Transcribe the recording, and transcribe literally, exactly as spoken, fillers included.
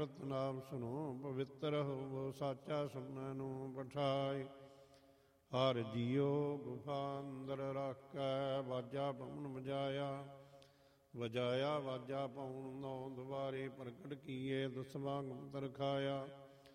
ਨਾਮ ਸੁਨੋ ਪਵਿੱਤਰ ਹੋਵੋ, ਸਾਚਾ ਸੁਣਨ ਨੂੰ ਪਠਾਏ। ਹਰ ਜੀਓ ਗੁਫਾ ਅੰਦਰ ਰੱਖੈ, ਵਾਜਾ ਪਵਨ ਵਜਾਇਆ। ਵਜਾਇਆ ਵਾਜਾ ਪਉਣ ਨੌ ਦੁਆਰੇ, ਪ੍ਰਗਟ ਕੀਏ ਦਸਵਾਂ ਗੁਪਤ ਰਖਾਇਆ।